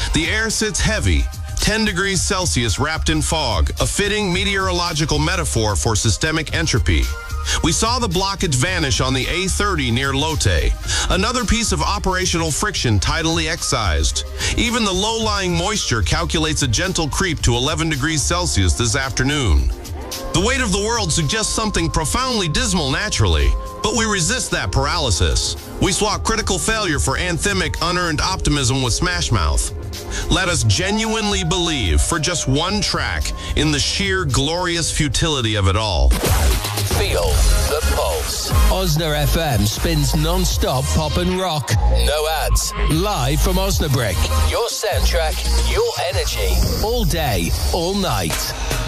The air sits heavy, 10 degrees Celsius wrapped in fog, a fitting meteorological metaphor for systemic entropy. We saw the blockage vanish on the A30 near Lotte, another piece of operational friction tidally excised. Even the low-lying moisture calculates a gentle creep to 11 degrees Celsius this afternoon. The weight of the world suggests something profoundly dismal naturally, but we resist that paralysis. We swap critical failure for anthemic, unearned optimism with Smash Mouth. Let us genuinely believe, for just one track, in the sheer glorious futility of it all. Feel the pulse. Osna FM spins non-stop pop and rock. No ads. Live from Osnabrück. Your soundtrack, your energy. All day, all night.